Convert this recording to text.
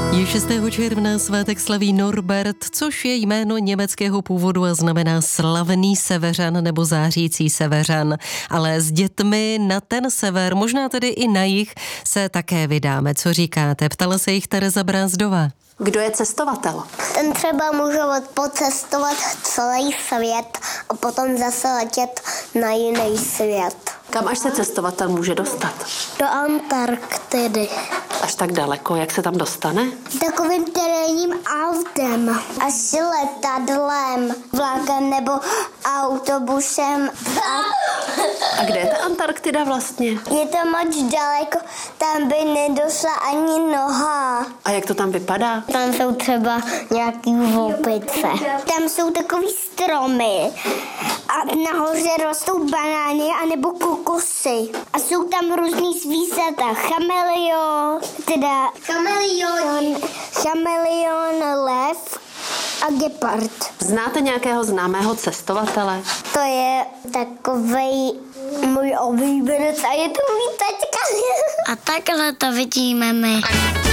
Je 6. června svátek slaví Norbert, což je jméno německého původu a znamená slavný seveřan nebo zářící seveřan. Ale s dětmi na ten sever, možná tedy i na jih, se také vydáme. Co říkáte? Ptala se jich Tereza Brázdová. Kdo je cestovatel? Ten třeba může pocestovat celý svět a potom zase letět na jiný svět. Kam až se cestovatel může dostat? Do Antarktidy. Až tak daleko, jak se tam dostane? Takovým terénním autem. Až letadlem, vlakem nebo autobusem. A kde je ta Antarktida vlastně? Je to moc daleko, tam by nedošla ani noha. A jak to tam vypadá? Tam jsou třeba nějaký opice. Tam jsou takový stromy a nahoře rostou banány anebo kokosy. A jsou tam různý zvířata. Chameleon, lev a gepard. Znáte nějakého známého cestovatele? To je takovej můj oblíbenec a je to můj taťka. A takhle to vidíme my.